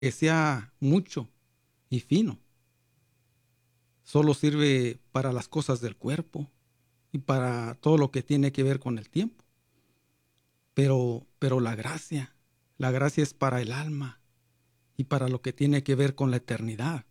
que sea mucho y fino. Solo sirve para las cosas del cuerpo y para todo lo que tiene que ver con el tiempo. Pero la gracia es para el alma y para lo que tiene que ver con la eternidad.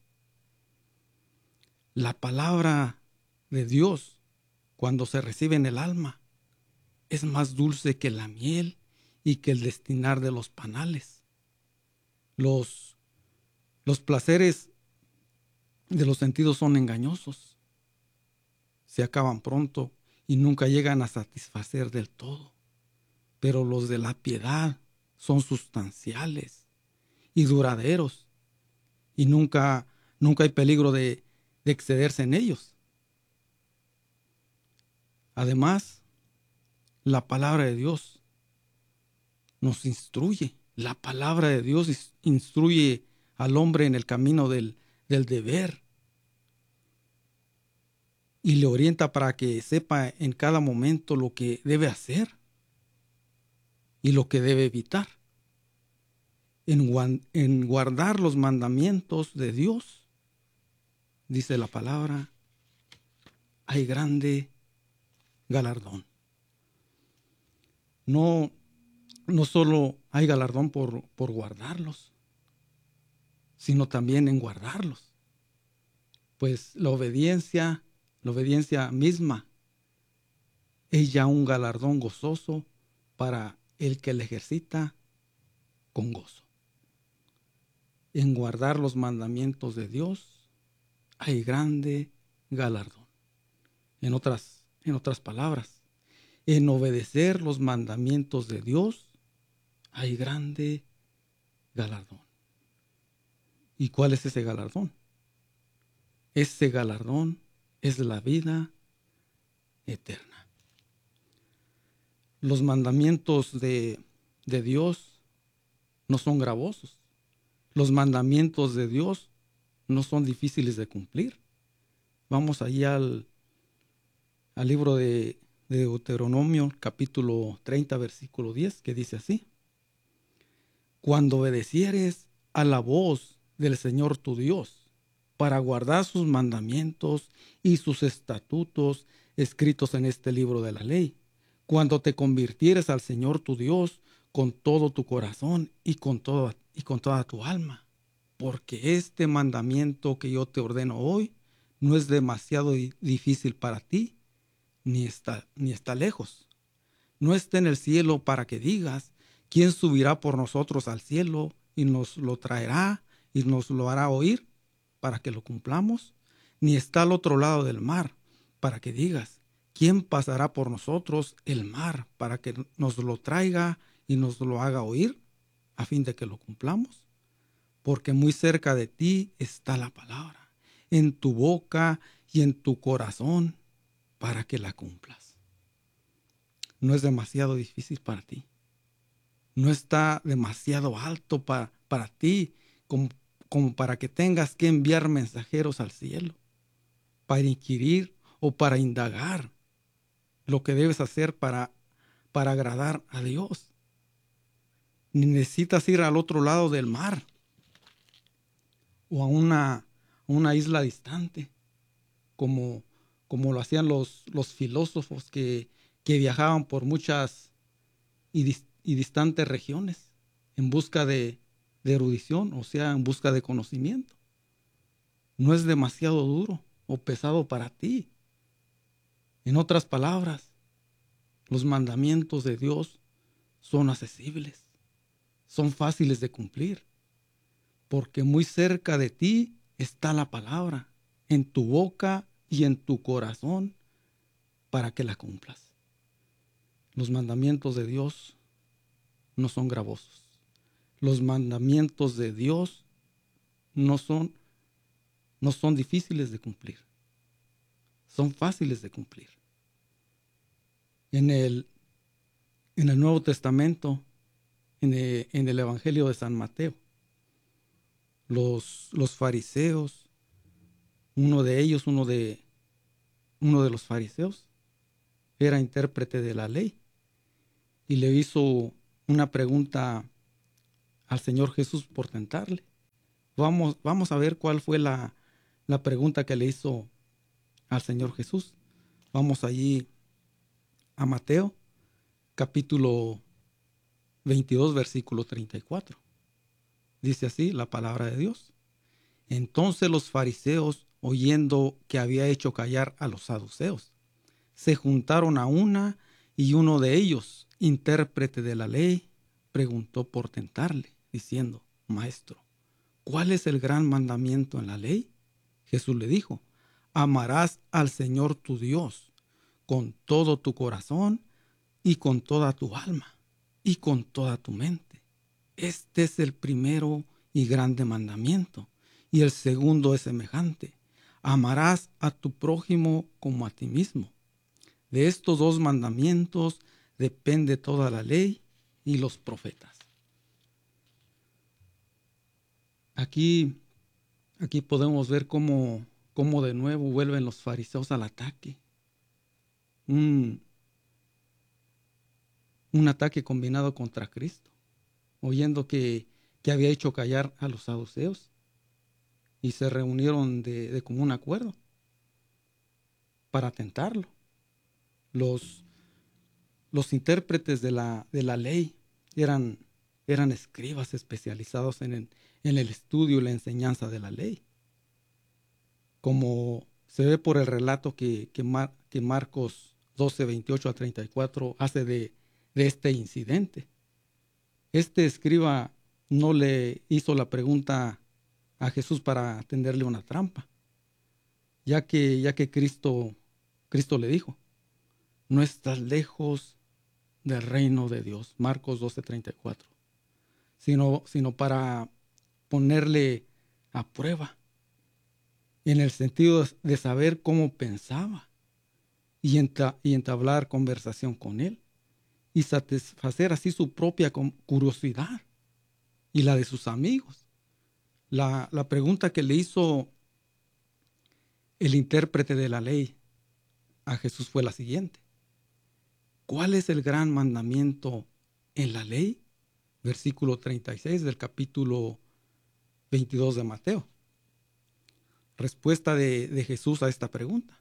La palabra de Dios, cuando se recibe en el alma, es más dulce que la miel y que el destilar de los panales. Los, los placeres de los sentidos son engañosos, se acaban pronto y nunca llegan a satisfacer del todo. Pero los de la piedad son sustanciales y duraderos y nunca hay peligro de excederse en ellos. Además, la palabra de Dios nos instruye. La palabra de Dios instruye al hombre en el camino del deber y le orienta para que sepa en cada momento lo que debe hacer y lo que debe evitar. En guardar los mandamientos de Dios, dice la palabra, hay grande galardón. No, no solo hay galardón por guardarlos, sino también en guardarlos. Pues la obediencia misma es ya un galardón gozoso para el que la ejercita con gozo. En guardar los mandamientos de Dios hay grande galardón. En otras palabras, en obedecer los mandamientos de Dios hay grande galardón. ¿Y cuál es ese galardón? Ese galardón es la vida eterna. Los mandamientos de Dios no son gravosos. Los mandamientos de Dios no son difíciles de cumplir. Vamos allí al libro de Deuteronomio, capítulo 30, versículo 10, que dice así: Cuando obedecieres a la voz del Señor tu Dios, para guardar sus mandamientos y sus estatutos escritos en este libro de la ley, cuando te convirtieres al Señor tu Dios con todo tu corazón y con toda tu alma, porque este mandamiento que yo te ordeno hoy no es demasiado difícil para ti, ni está lejos. No está en el cielo para que digas: ¿quién subirá por nosotros al cielo y nos lo traerá y nos lo hará oír para que lo cumplamos? Ni está al otro lado del mar para que digas: ¿quién pasará por nosotros el mar para que nos lo traiga y nos lo haga oír a fin de que lo cumplamos? Porque muy cerca de ti está la palabra, en tu boca y en tu corazón, para que la cumplas. No es demasiado difícil para ti. No está demasiado alto para ti como para que tengas que enviar mensajeros al cielo para inquirir o para indagar lo que debes hacer para agradar a Dios. Ni necesitas ir al otro lado del mar o a una isla distante, como lo hacían los filósofos que viajaban por muchas y distantes regiones en busca de erudición, o sea, en busca de conocimiento. No es demasiado duro o pesado para ti. En otras palabras, los mandamientos de Dios son accesibles, son fáciles de cumplir, porque muy cerca de ti está la palabra, en tu boca y en tu corazón, para que la cumplas. Los mandamientos de Dios no son gravosos. Los mandamientos de Dios no son difíciles de cumplir. Son fáciles de cumplir. En el Nuevo Testamento, en el Evangelio de San Mateo, los fariseos, uno de los fariseos, era intérprete de la ley y le hizo una pregunta al Señor Jesús por tentarle. Vamos a ver cuál fue la pregunta que le hizo al Señor Jesús. Vamos allí a Mateo, capítulo 22, versículo 34. Dice así la palabra de Dios. Entonces los fariseos, oyendo que había hecho callar a los saduceos, se juntaron a una, y uno de ellos, intérprete de la ley, preguntó por tentarle, diciendo: Maestro, ¿cuál es el gran mandamiento en la ley? Jesús le dijo: amarás al Señor tu Dios con todo tu corazón y con toda tu alma y con toda tu mente. Este es el primero y grande mandamiento. Y el segundo es semejante: amarás a tu prójimo como a ti mismo. De estos dos mandamientos depende toda la ley y los profetas. Aquí, aquí podemos ver cómo de nuevo vuelven los fariseos al ataque. Un, un ataque combinado contra Cristo, oyendo que había hecho callar a los saduceos, y se reunieron de común acuerdo para tentarlo. Los, los intérpretes de la ley eran escribas especializados en el estudio y la enseñanza de la ley, como se ve por el relato que Marcos 12, 28 a 34 hace de este incidente. Este escriba no le hizo la pregunta a Jesús para tenderle una trampa, ya que Cristo le dijo: no estás lejos del reino de Dios, Marcos 12:34, sino para ponerle a prueba, en el sentido de saber cómo pensaba y entablar conversación con él y satisfacer así su propia curiosidad y la de sus amigos. La pregunta que le hizo el intérprete de la ley a Jesús fue la siguiente: ¿cuál es el gran mandamiento en la ley? Versículo 36 del capítulo 22 de Mateo. Respuesta de Jesús a esta pregunta.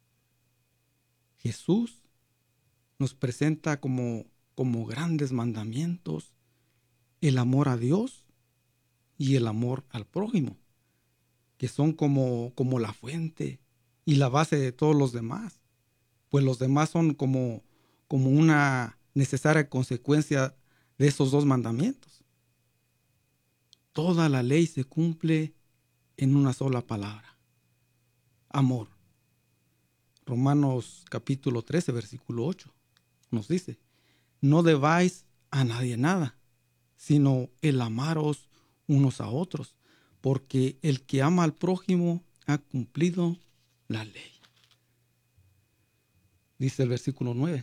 Jesús nos presenta como grandes mandamientos el amor a Dios y el amor al prójimo, que son como la fuente y la base de todos los demás, pues los demás son como una necesaria consecuencia de esos dos mandamientos. Toda la ley se cumple en una sola palabra: amor. Romanos capítulo 13, versículo 8 nos dice: no debáis a nadie nada, sino el amaros unos a otros, porque el que ama al prójimo ha cumplido la ley. Dice el versículo 9: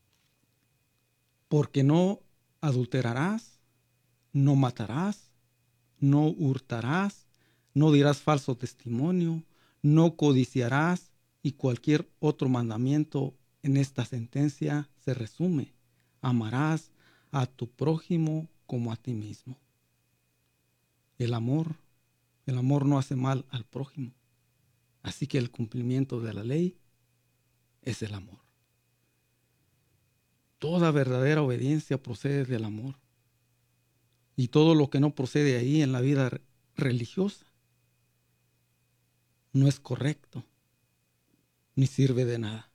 porque no adulterarás, no matarás, no hurtarás, no dirás falso testimonio, no codiciarás, y cualquier otro mandamiento en esta sentencia se resume: amarás a tu prójimo como a ti mismo. El amor no hace mal al prójimo. Así que el cumplimiento de la ley es el amor. Toda verdadera obediencia procede del amor. Y todo lo que no procede ahí en la vida religiosa no es correcto ni sirve de nada.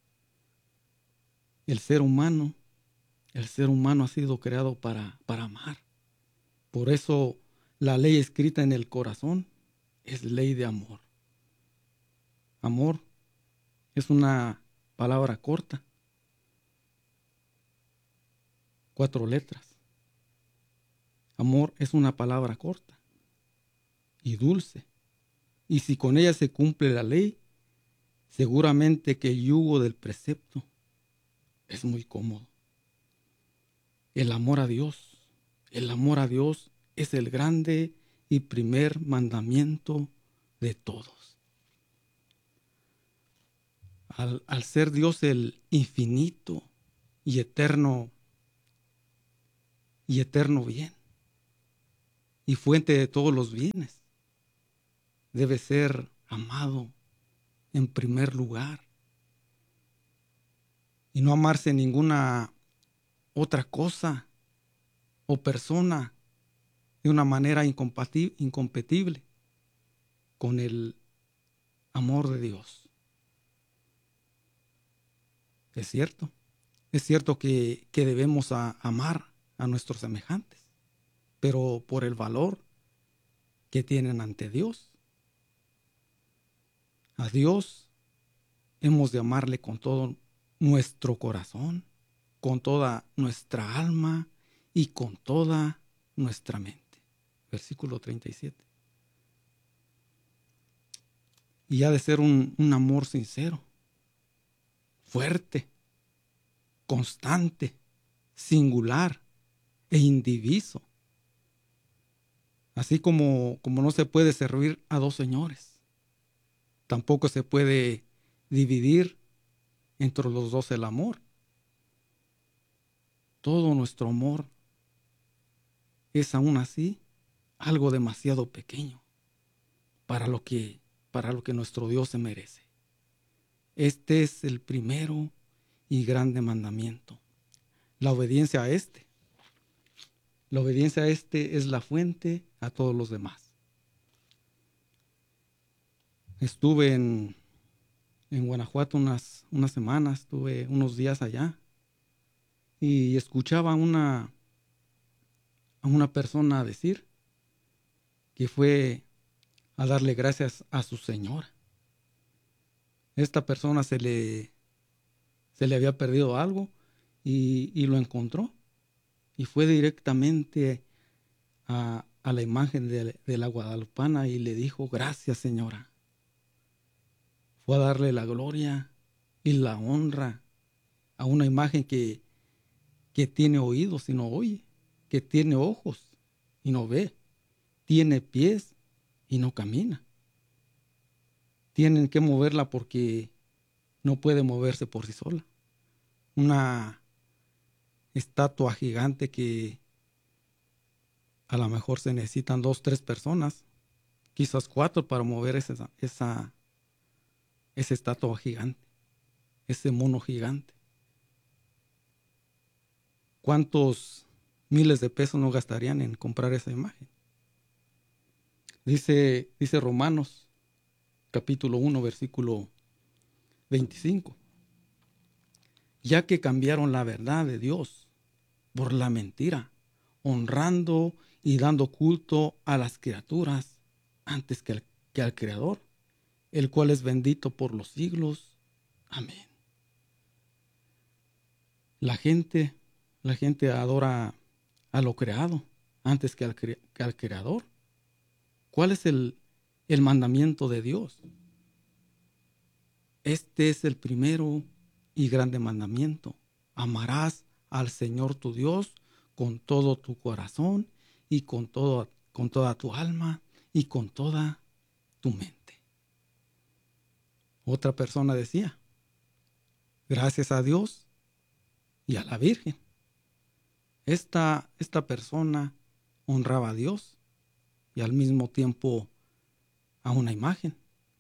El ser humano ha sido creado para amar. Por eso la ley escrita en el corazón es ley de amor. Amor es una palabra corta, 4 letras. Amor es una palabra corta y dulce. Y si con ella se cumple la ley, seguramente que el yugo del precepto es muy cómodo. El amor a Dios es el grande y primer mandamiento de todos. Al ser Dios el infinito y eterno bien, y fuente de todos los bienes, debe ser amado en primer lugar y no amarse ninguna otra cosa o persona de una manera incompatible con el amor de Dios. Es cierto que debemos amar a nuestros semejantes, pero por el valor que tienen ante Dios. A Dios hemos de amarle con todo nuestro corazón, con toda nuestra alma y con toda nuestra mente. Versículo 37. Y ha de ser un amor sincero, fuerte, constante, singular e indiviso. Así como no se puede servir a dos señores, tampoco se puede dividir entre los dos el amor. Todo nuestro amor es aún así algo demasiado pequeño para lo que nuestro Dios se merece. Este es el primero y grande mandamiento. La obediencia a este es la fuente a todos los demás. Estuve en Guanajuato unas semanas, estuve unos días allá y escuchaba a una persona decir que fue a darle gracias a su señora. Esta persona se le había perdido algo y lo encontró y fue directamente a la imagen de la guadalupana y le dijo: gracias, señora. Fue a darle la gloria y la honra a una imagen que tiene oídos y no oye, que tiene ojos y no ve, tiene pies y no camina. Tienen que moverla porque no puede moverse por sí sola. Una estatua gigante que a lo mejor se necesitan 2, 3 personas, quizás 4 para mover esa estatua gigante, ese mono gigante. ¿Cuántos miles de pesos no gastarían en comprar esa imagen? Dice Romanos capítulo 1 versículo 25. Ya que cambiaron la verdad de Dios por la mentira, honrando y dando culto a las criaturas antes que al Creador, el cual es bendito por los siglos. Amén. La gente adora a lo creado antes que al Creador. ¿Cuál es el mandamiento de Dios? Este es el primero y grande mandamiento. Amarás al Señor tu Dios con todo tu corazón y con toda tu alma y con toda tu mente. Otra persona decía: gracias a Dios y a la Virgen. Esta persona honraba a Dios y al mismo tiempo a una imagen.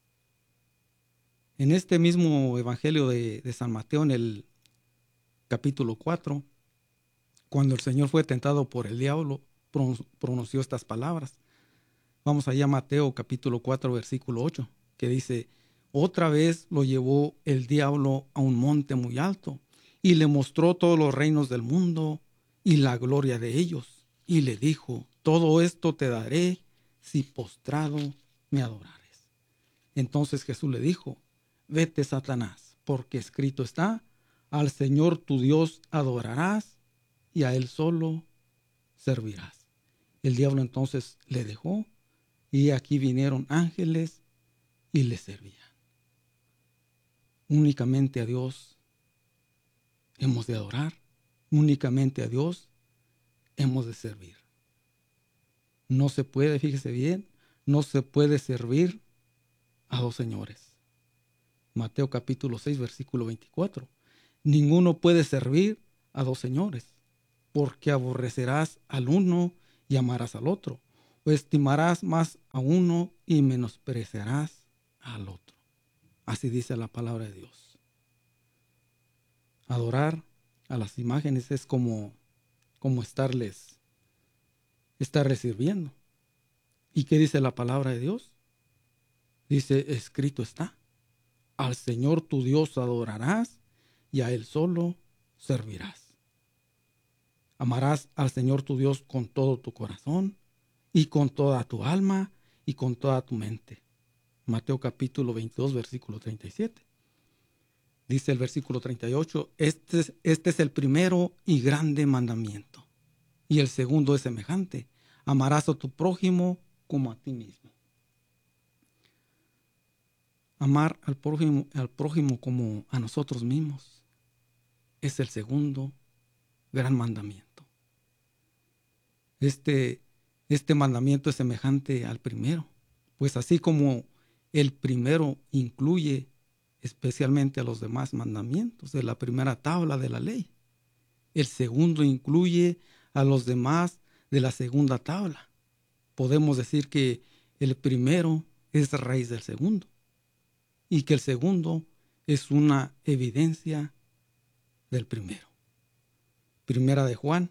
En este mismo evangelio de San Mateo, en el capítulo 4, cuando el Señor fue tentado por el diablo, pronunció estas palabras. Vamos allá a Mateo capítulo 4, versículo 8, que dice: otra vez lo llevó el diablo a un monte muy alto y le mostró todos los reinos del mundo y la gloria de ellos. Y le dijo: todo esto te daré si postrado me adorares. Entonces Jesús le dijo: vete, Satanás, porque escrito está: al Señor tu Dios adorarás y a Él solo servirás. El diablo entonces le dejó y aquí vinieron ángeles y le servían. Únicamente a Dios hemos de adorar, únicamente a Dios hemos de servir. No se puede, fíjese bien, no se puede servir a dos señores. Mateo capítulo 6, versículo 24. Ninguno puede servir a dos señores, porque aborrecerás al uno y amarás al otro, o estimarás más a uno y menospreciarás al otro. Así dice la palabra de Dios. Adorar a las imágenes es como estarles sirviendo. ¿Y qué dice la palabra de Dios? Dice, escrito está, al Señor tu Dios adorarás y a Él solo servirás. Amarás al Señor tu Dios con todo tu corazón y con toda tu alma y con toda tu mente. Mateo capítulo 22, versículo 37. Dice el versículo 38, este es el primero y grande mandamiento. Y el segundo es semejante, amarás a tu prójimo como a ti mismo. Amar al prójimo como a nosotros mismos es el segundo gran mandamiento. Este mandamiento es semejante al primero, pues así como el primero incluye especialmente a los demás mandamientos de la primera tabla de la ley, el segundo incluye a los demás de la segunda tabla. Podemos decir que el primero es raíz del segundo y que el segundo es una evidencia del primero. Primera de Juan,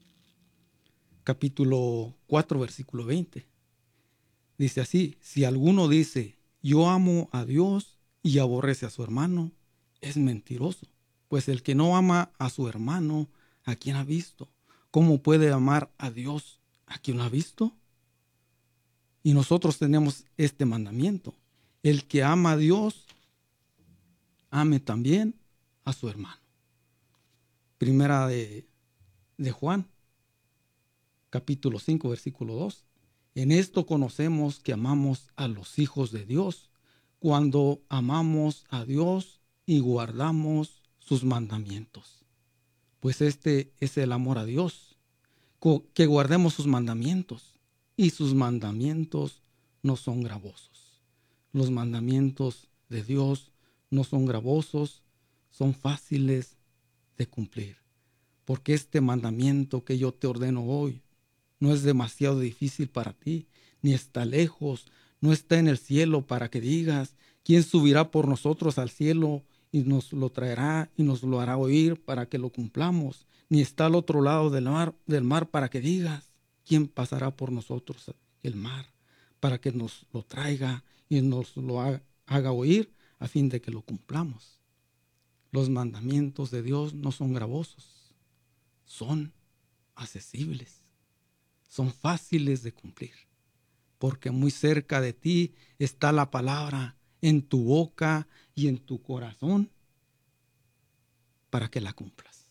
capítulo 4, versículo 20. Dice así, si alguno dice, yo amo a Dios y aborrece a su hermano, es mentiroso. Pues el que no ama a su hermano, ¿a quien ha visto? ¿Cómo puede amar a Dios a quien lo ha visto? Y nosotros tenemos este mandamiento. El que ama a Dios, ame también a su hermano. Primera de Juan, capítulo 5, versículo 2. En esto conocemos que amamos a los hijos de Dios, cuando amamos a Dios y guardamos sus mandamientos. Pues este es el amor a Dios, que guardemos sus mandamientos, y sus mandamientos no son gravosos. Los mandamientos de Dios no son gravosos, son fáciles de cumplir. Porque este mandamiento que yo te ordeno hoy no es demasiado difícil para ti, ni está lejos, no está en el cielo para que digas, ¿quién subirá por nosotros al cielo y nos lo traerá y nos lo hará oír para que lo cumplamos? Ni está al otro lado del mar para que digas, ¿quién pasará por nosotros el mar para que nos lo traiga y nos lo haga oír a fin de que lo cumplamos? Los mandamientos de Dios no son gravosos, son accesibles. Son fáciles de cumplir, porque muy cerca de ti está la palabra, en tu boca y en tu corazón, para que la cumplas.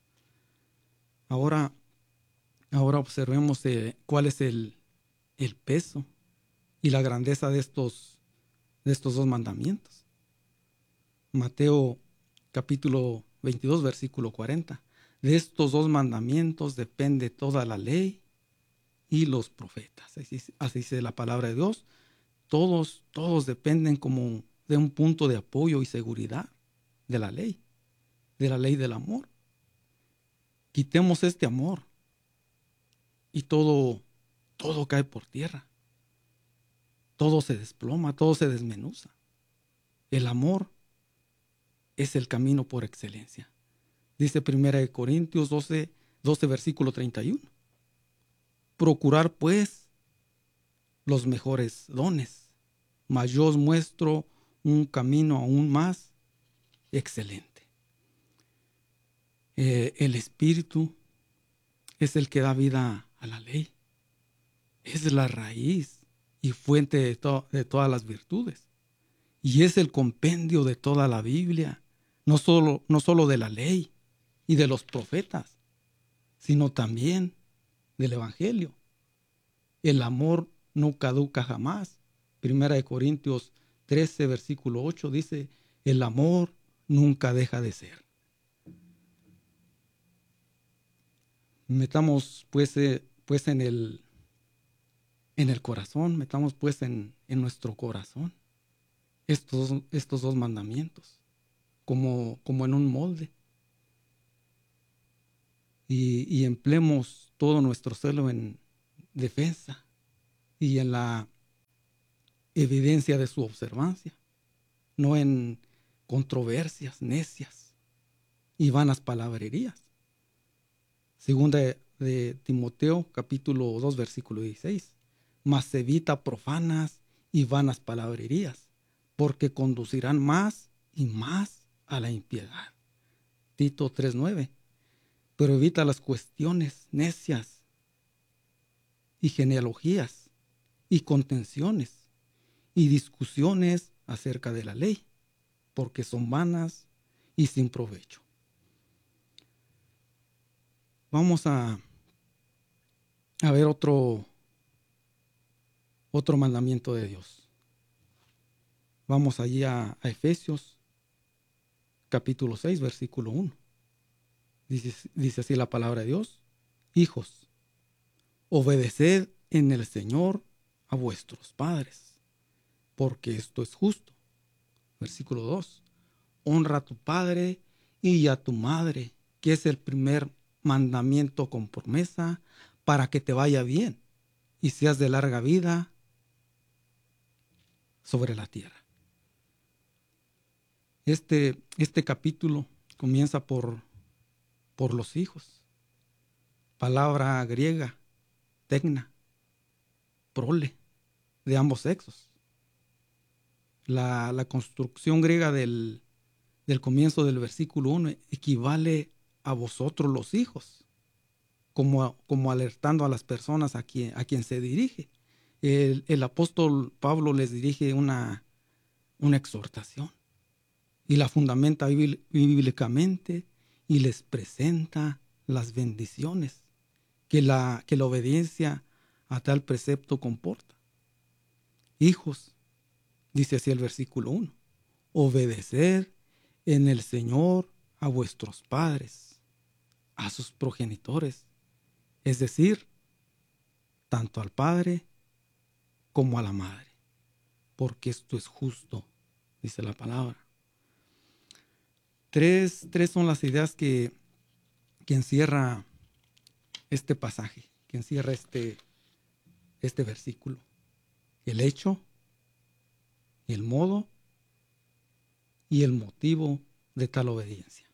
Ahora observemos cuál es el peso y la grandeza de estos dos mandamientos. Mateo capítulo 22, versículo 40. De estos dos mandamientos depende toda la ley y los profetas. Así dice la palabra de Dios. Todos dependen como de un punto de apoyo y seguridad de la ley del amor. Quitemos este amor y todo cae por tierra. Todo se desploma, todo se desmenuza. El amor es el camino por excelencia. Dice 1 Corintios 12, versículo 31. Procurar pues los mejores dones, mas yo os muestro un camino aún más excelente. El Espíritu es el que da vida a la ley. Es la raíz y fuente de todas las virtudes. Y es el compendio de toda la Biblia, no solo de la ley y de los profetas, sino también del Evangelio. El amor no caduca jamás. 1 Corintios 13, versículo 8 dice, el amor nunca deja de ser. Metamos pues en el corazón, metamos pues en nuestro corazón estos dos mandamientos, como en un molde. Y empleemos todo nuestro celo en defensa y en la evidencia de su observancia, no en controversias necias y vanas palabrerías. Segunda de Timoteo, capítulo 2, versículo 16. Mas evita profanas y vanas palabrerías, porque conducirán más y más a la impiedad. Tito 3:9. Pero evita las cuestiones necias y genealogías y contenciones y discusiones acerca de la ley, porque son vanas y sin provecho. Vamos a ver otro mandamiento de Dios. Vamos allí a Efesios capítulo 6, versículo 1. Dice así la palabra de Dios: hijos, obedeced en el Señor a vuestros padres, porque esto es justo. Versículo 2. Honra a tu padre y a tu madre, que es el primer mandamiento con promesa, para que te vaya bien y seas de larga vida sobre la tierra. Este capítulo comienza por los hijos. Palabra griega, tecna, prole, de ambos sexos. La construcción griega del comienzo del versículo 1 equivale a vosotros los hijos, como alertando a las personas a quien se dirige. El apóstol Pablo les dirige una exhortación y la fundamenta bíblicamente y les presenta las bendiciones que la obediencia a tal precepto comporta. Hijos, dice así el versículo 1, obedeced en el Señor a vuestros padres, a sus progenitores, es decir, tanto al padre como a la madre, porque esto es justo, dice la palabra. Tres son las ideas que encierra este pasaje, que encierra este versículo: el hecho, el modo y el motivo de tal obediencia.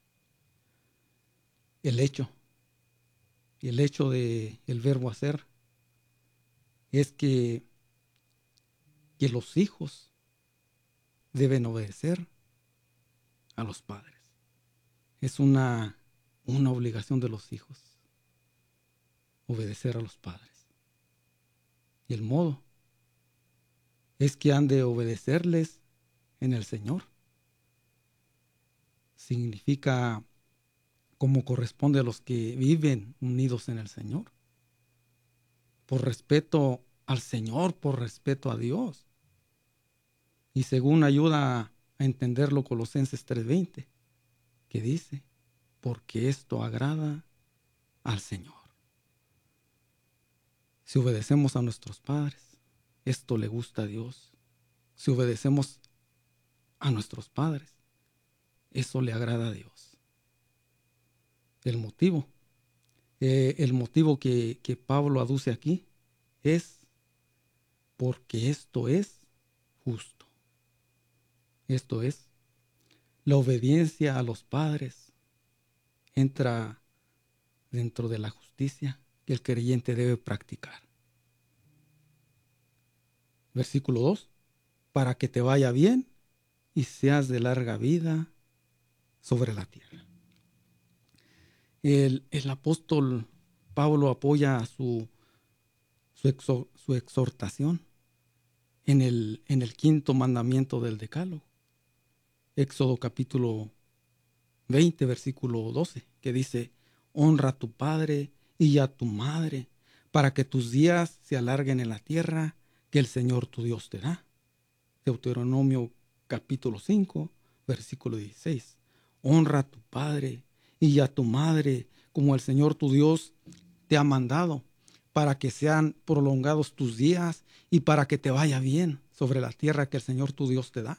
El hecho del verbo hacer es que los hijos deben obedecer a los padres. Es una obligación de los hijos obedecer a los padres. Y el modo es que han de obedecerles en el Señor. Significa como corresponde a los que viven unidos en el Señor. Por respeto al Señor, por respeto a Dios. Y según ayuda a entenderlo Colosenses 3:20, que dice, porque esto agrada al Señor. Si obedecemos a nuestros padres, esto le gusta a Dios. Si obedecemos a nuestros padres, eso le agrada a Dios. El motivo que Pablo aduce aquí es porque esto es justo. Esto es, la obediencia a los padres entra dentro de la justicia que el creyente debe practicar. Versículo 2, para que te vaya bien y seas de larga vida sobre la tierra. El apóstol Pablo apoya su exhortación en el quinto mandamiento del Decálogo. Éxodo capítulo 20, versículo 12, que dice, honra a tu padre y a tu madre, para que tus días se alarguen en la tierra que el Señor tu Dios te da. Deuteronomio capítulo 5, versículo 16. Honra a tu padre y a tu madre, como el Señor tu Dios te ha mandado, para que sean prolongados tus días y para que te vaya bien sobre la tierra que el Señor tu Dios te da.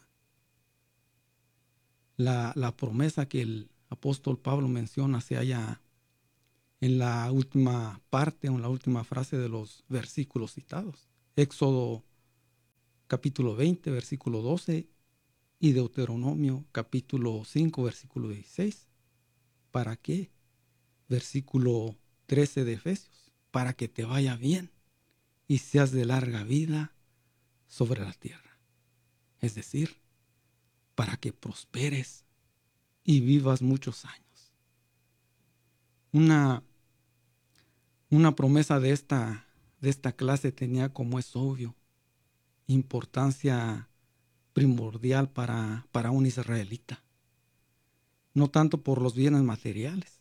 La promesa que el apóstol Pablo menciona se halla en la última parte o en la última frase de los versículos citados. Éxodo capítulo 20, versículo 12 y Deuteronomio capítulo 5, versículo 16. ¿Para qué? Versículo 13 de Efesios. Para que te vaya bien y seas de larga vida sobre la tierra. Es decir, para que prosperes y vivas muchos años. Una promesa de esta clase tenía, como es obvio, importancia primordial para un israelita. No tanto por los bienes materiales,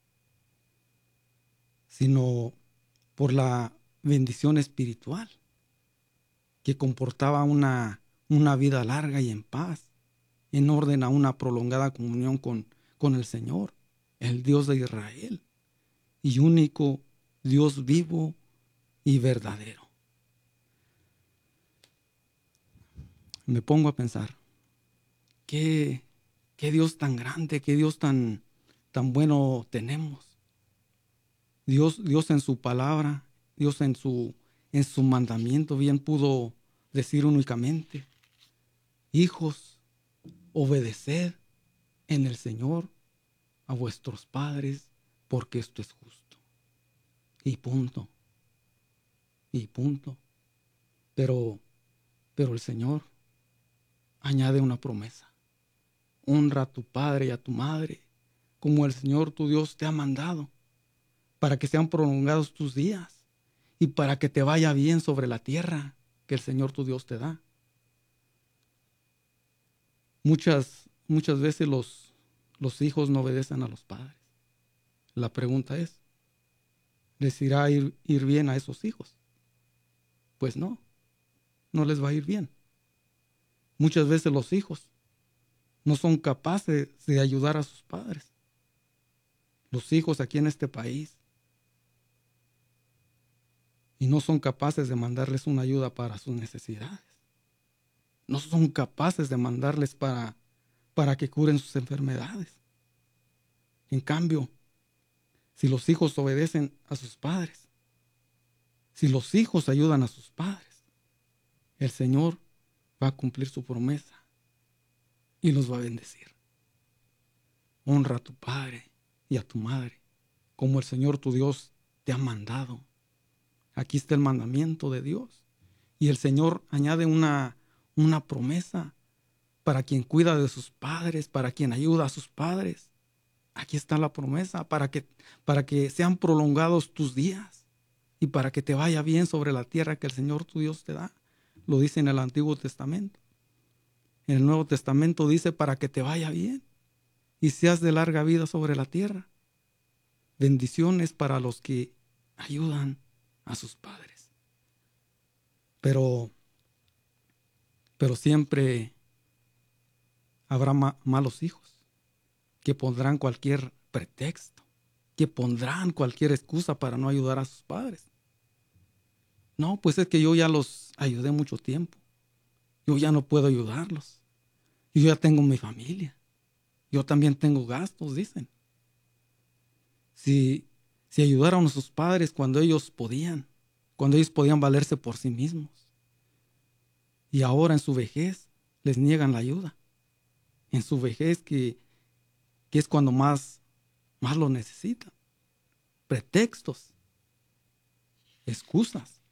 sino por la bendición espiritual que comportaba una vida larga y en paz, en orden a una prolongada comunión con el Señor, el Dios de Israel, y único Dios vivo y verdadero. Me pongo a pensar, qué Dios tan grande, qué Dios tan bueno tenemos. Dios en su palabra, Dios en su mandamiento bien pudo decir únicamente: hijos, obedeced en el Señor a vuestros padres, porque esto es justo. Y punto. Y punto. Pero el Señor añade una promesa: honra a tu padre y a tu madre, como el Señor tu Dios te ha mandado, para que sean prolongados tus días y para que te vaya bien sobre la tierra que el Señor tu Dios te da. Muchas veces los hijos no obedecen a los padres. La pregunta es, ¿les irá a ir bien a esos hijos? Pues no les va a ir bien. Muchas veces los hijos no son capaces de ayudar a sus padres. Los hijos aquí en este país, y no son capaces de mandarles una ayuda para sus necesidades. No son capaces de mandarles para que curen sus enfermedades. En cambio, si los hijos obedecen a sus padres, si los hijos ayudan a sus padres, el Señor va a cumplir su promesa y los va a bendecir. Honra a tu padre y a tu madre, como el Señor tu Dios te ha mandado. Aquí está el mandamiento de Dios. Y el Señor añade una promesa para quien cuida de sus padres, para quien ayuda a sus padres. Aquí está la promesa para que sean prolongados tus días y para que te vaya bien sobre la tierra que el Señor tu Dios te da. Lo dice en el Antiguo Testamento. En el Nuevo Testamento dice: para que te vaya bien y seas de larga vida sobre la tierra. Bendiciones para los que ayudan a sus padres. Pero siempre habrá malos hijos que pondrán cualquier pretexto, que pondrán cualquier excusa para no ayudar a sus padres. No, pues es que yo ya los ayudé mucho tiempo. Yo ya no puedo ayudarlos. Yo ya tengo mi familia. Yo también tengo gastos, dicen. Si ayudaron a sus padres cuando ellos podían valerse por sí mismos, y ahora en su vejez les niegan la ayuda. En su vejez que es cuando más lo necesitan. Pretextos, excusas.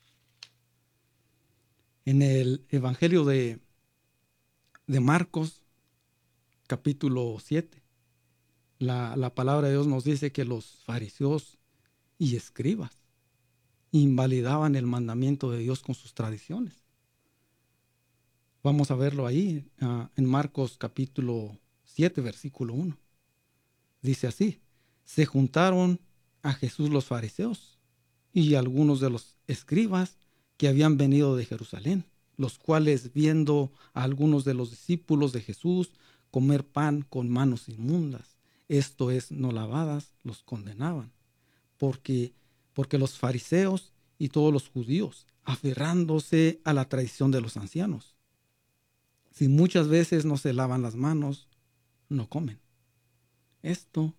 En el Evangelio de Marcos, capítulo 7, la palabra de Dios nos dice que los fariseos y escribas invalidaban el mandamiento de Dios con sus tradiciones. Vamos a verlo ahí, en Marcos capítulo 7, versículo 1. Dice así: se juntaron a Jesús los fariseos y algunos de los escribas que habían venido de Jerusalén, los cuales, viendo a algunos de los discípulos de Jesús comer pan con manos inmundas, esto es, no lavadas, los condenaban, porque los fariseos y todos los judíos, aferrándose a la tradición de los ancianos, si muchas veces no se lavan las manos, no comen. Esto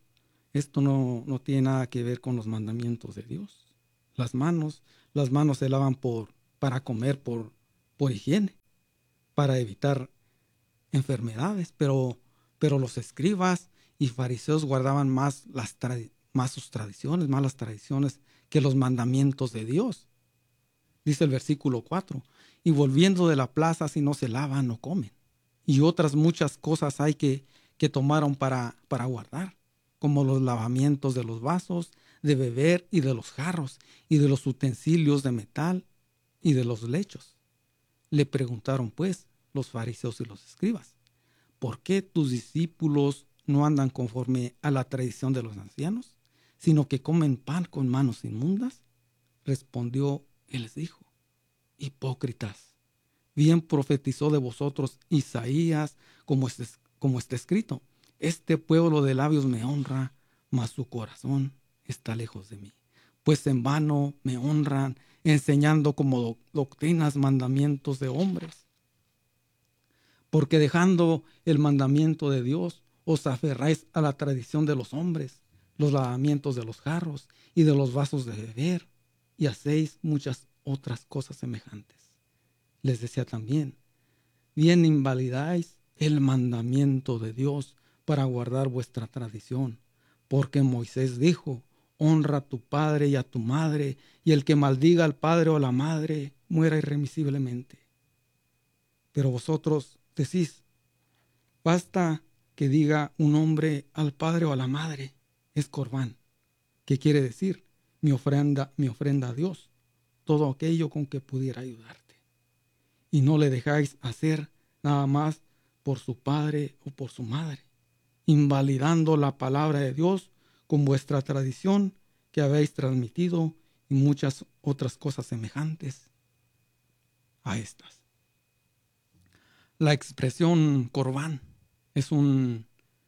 no tiene nada que ver con los mandamientos de Dios. Las manos se lavan por para comer por higiene, para evitar enfermedades, pero los escribas y fariseos guardaban más sus tradiciones, más las tradiciones que los mandamientos de Dios. Dice el versículo 4, y volviendo de la plaza, si no se lavan, no comen. Y otras muchas cosas hay que tomaron para guardar, como los lavamientos de los vasos, de beber y de los jarros, y de los utensilios de metal y de los lechos. Le preguntaron pues los fariseos y los escribas, ¿por qué tus discípulos no andan conforme a la tradición de los ancianos, sino que comen pan con manos inmundas? Respondió y les dijo, hipócritas, bien profetizó de vosotros Isaías, como está escrito, este pueblo de labios me honra, mas su corazón está lejos de mí. Pues en vano me honran, enseñando como doctrinas mandamientos de hombres. Porque dejando el mandamiento de Dios, os aferráis a la tradición de los hombres, los lavamientos de los jarros y de los vasos de beber, y hacéis muchas otras cosas semejantes. Les decía también, bien invalidáis el mandamiento de Dios para guardar vuestra tradición, porque Moisés dijo, honra a tu padre y a tu madre, y el que maldiga al padre o a la madre muera irremisiblemente. Pero vosotros decís, basta que diga un hombre al padre o a la madre, es corbán. ¿Qué quiere decir? Mi ofrenda a Dios, todo aquello con que pudiera ayudarte. Y no le dejáis hacer nada más por su padre o por su madre, invalidando la palabra de Dios con vuestra tradición que habéis transmitido y muchas otras cosas semejantes a estas. La expresión corbán es un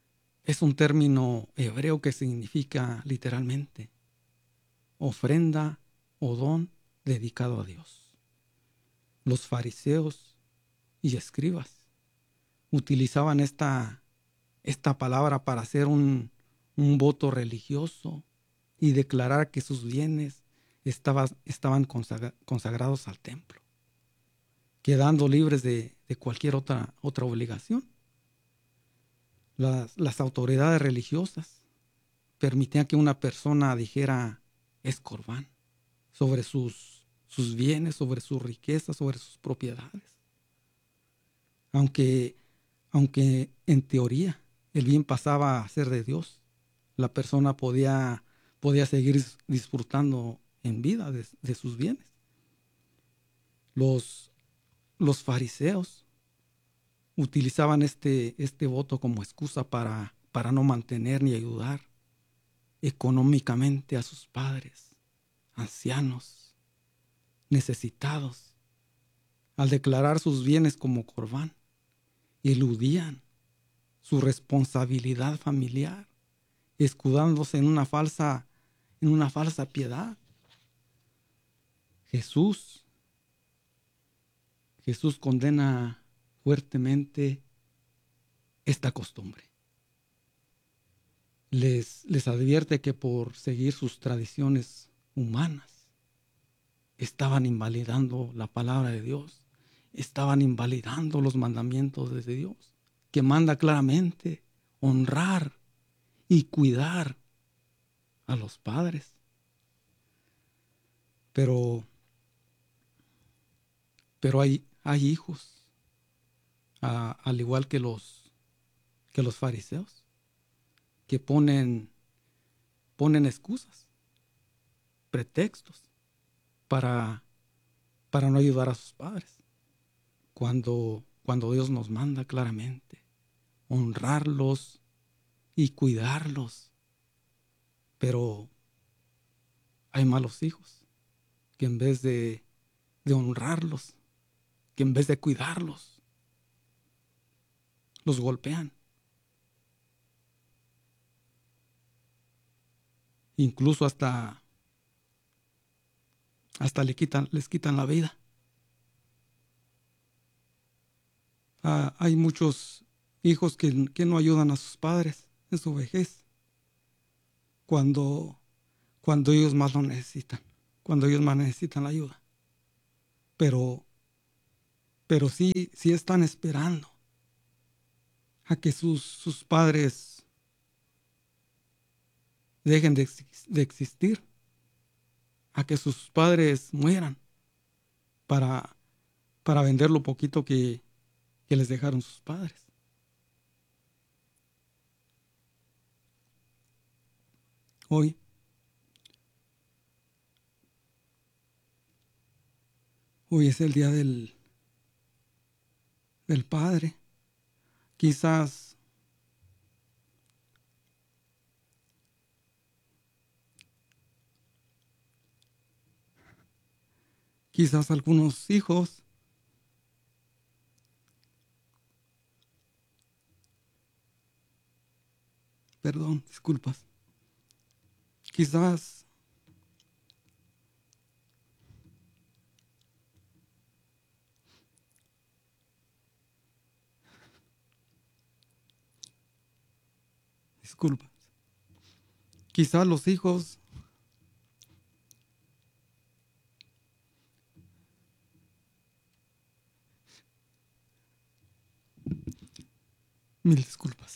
término hebreo que significa literalmente ofrenda o don dedicado a Dios. Los fariseos y escribas utilizaban esta palabra para hacer un voto religioso y declarar que sus bienes estaban consagrados al templo, quedando libres de cualquier otra obligación. Las autoridades religiosas permitían que una persona dijera es corbán sobre sus bienes, sobre sus riquezas, sobre sus propiedades. Aunque en teoría el bien pasaba a ser de Dios, la persona podía seguir disfrutando en vida de sus bienes. Los fariseos utilizaban este voto como excusa para no mantener ni ayudar económicamente a sus padres, ancianos, necesitados. Al declarar sus bienes como corbán, eludían su responsabilidad familiar, escudándose en una falsa piedad. Jesús condena fuertemente esta costumbre. Les advierte que por seguir sus tradiciones humanas estaban invalidando la palabra de Dios, estaban invalidando los mandamientos de Dios, que manda claramente honrar y cuidar a los padres. Pero hay hijos, al igual que los fariseos, que ponen excusas, pretextos para no ayudar a sus padres, cuando Dios nos manda claramente honrarlos y cuidarlos. Pero hay malos hijos que en vez de honrarlos, que en vez de cuidarlos, los golpean. Incluso hasta les quitan la vida. Hay muchos hijos que no ayudan a sus padres en su vejez, cuando ellos más lo necesitan, cuando ellos más necesitan la ayuda. pero sí están esperando a que sus padres dejen de existir, a que sus padres mueran para, para vender lo poquito que les dejaron sus padres. Hoy, hoy es el día del padre. Quizás algunos hijos perdón, disculpas. Quizás disculpas. Quizás los hijos mil disculpas.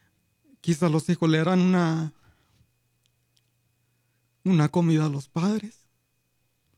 Quizás los hijos le harán una comida a los padres.